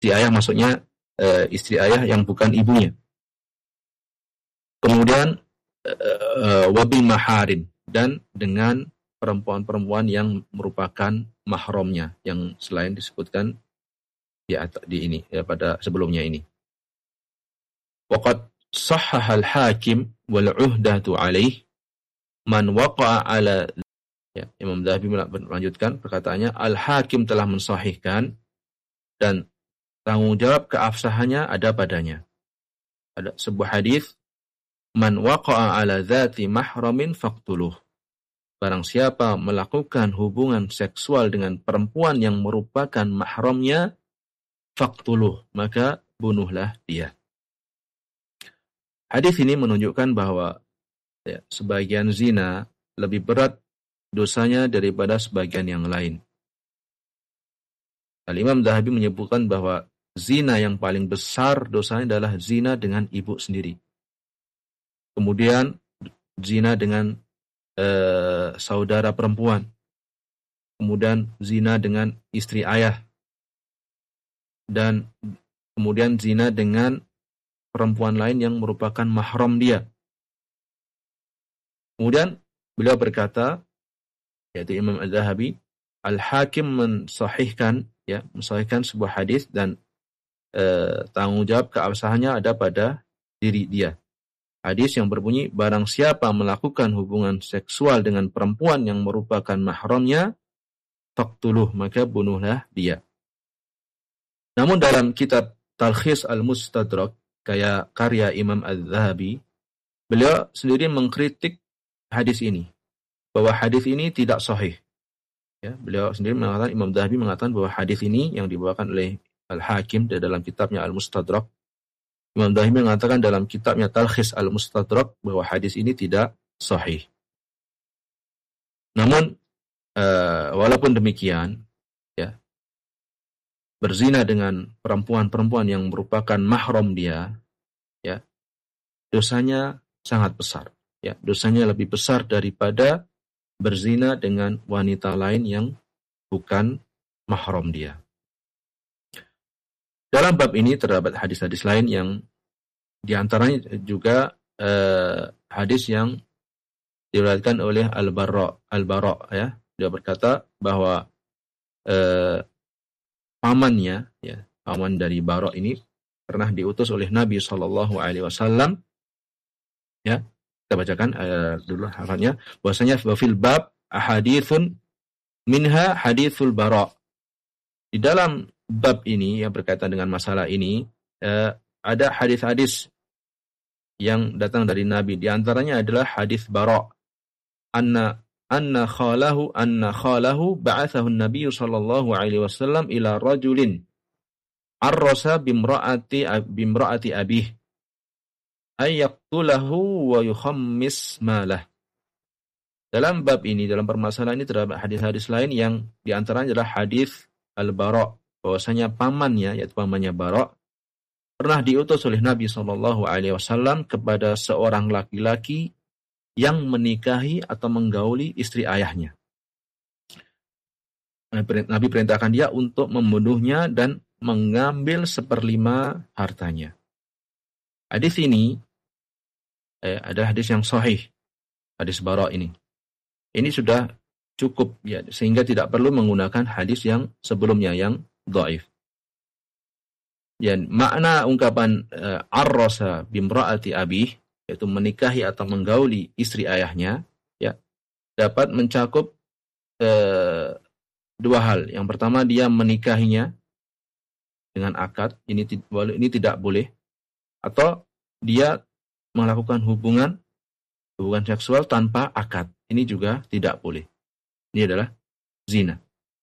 Istri ayah maksudnya istri ayah yang bukan ibunya. Kemudian wabil maharim, dan dengan perempuan-perempuan yang merupakan mahramnya, yang selain disebutkan di ini ya, pada sebelumnya ini. Waqad sahhahal hakim wal 'uhdatu 'alaih man waqa'a 'ala, ya, Imam Dzahabi melanjutkan perkataannya, Al-Hakim telah mensahihkan dan tanggung jawab keabsahannya ada padanya. Ada sebuah hadis, man waqa'a 'ala dzati mahramin faqtuluh. Barang siapa melakukan hubungan seksual dengan perempuan yang merupakan mahramnya, faqtuluh, maka bunuhlah dia. Hadis ini menunjukkan bahwa ya, sebagian zina lebih berat dosanya daripada sebagian yang lain. Al-Imam Dzahabi menyebutkan bahwa zina yang paling besar dosanya adalah zina dengan ibu sendiri. Kemudian zina dengan saudara perempuan. Kemudian zina dengan istri ayah. Dan kemudian zina dengan perempuan lain yang merupakan mahram dia. Kemudian beliau berkata, yaitu Imam Az-Zahabi, Al-Hakim mensahihkan sebuah hadis dan tanggung jawab keabsahannya ada pada diri dia. Hadis yang berbunyi, barang siapa melakukan hubungan seksual dengan perempuan yang merupakan mahramnya, faqtuluh, maka bunuhlah dia. Namun dalam kitab Talkhis Al-Mustadrak, kayak karya Imam Az-Zahabi, beliau sendiri mengkritik hadis ini, bahwa hadis ini tidak sahih. Ya, beliau sendiri mengatakan, Imam Zahabi mengatakan bahwa hadis ini yang dibawakan oleh Al-Hakim dalam kitabnya Al-Mustadrak, Imam Zahabi mengatakan dalam kitabnya Talkhis Al-Mustadrak bahwa hadis ini tidak sahih. Namun walaupun demikian, ya, berzina dengan perempuan-perempuan yang merupakan mahram dia, ya, dosanya sangat besar. Ya, dosanya lebih besar daripada berzina dengan wanita lain yang bukan mahram dia. Dalam bab ini terdapat hadis-hadis lain yang diantaranya juga hadis yang diriwayatkan oleh Al-Bara, ya. Dia berkata bahwa pamannya, ya, paman dari Bara ini pernah diutus oleh Nabi SAW, ya. Kita bacakan dulu hafalnya, bahwasanya fil bab ahaditsun minha haditsul Bara. Di dalam bab ini yang berkaitan dengan masalah ini ada hadis-hadis yang datang dari Nabi. Di antaranya adalah hadis Bara, anna khalahu ba'athahu an-nabiy sallallahu alaihi wasallam ila rajulin arrasa bimra'ati abih ayyaqtulahu wa yukhammis malah. Dalam bab ini, dalam permasalahan ini terdapat hadis-hadis lain yang di antaranya adalah hadis Al-Bara, bahwasanya pamannya, yaitu pamannya Bara, pernah diutus oleh Nabi SAW kepada seorang laki-laki yang menikahi atau menggauli istri ayahnya. Nabi perintahkan dia untuk membunuhnya dan mengambil 1/5 hartanya. Hadis ini ada hadis yang sahih, hadis Bara ini. Ini sudah cukup, ya, sehingga tidak perlu menggunakan hadis yang sebelumnya yang dhaif. Ya, makna ungkapan arrasa bimra'ati abih, yaitu menikahi atau menggauli istri ayahnya, ya, dapat mencakup dua hal. Yang pertama, dia menikahinya dengan akad, ini tidak boleh, atau dia melakukan hubungan seksual tanpa akad, ini juga tidak boleh. Ini adalah zina.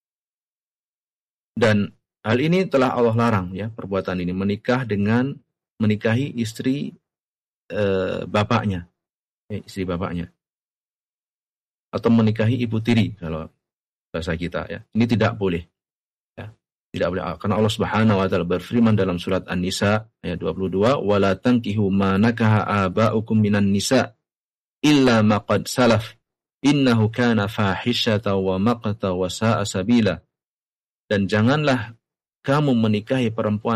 Dan hal ini telah Allah larang, ya, perbuatan ini, menikahi istri bapaknya, istri bapaknya, atau menikahi ibu tiri kalau bahasa kita, ya. Ini tidak boleh, ya. Tidak boleh, karena Allah Subhanahu wa taala berfirman dalam surat An-Nisa ayat 22, "Wala tankihu ma nakaha aba'ukum minan nisa illa ma qad salaf innahu kana fahishatan wa maqta wa sa'a sabila." Dan janganlah kamu menikahi perempuan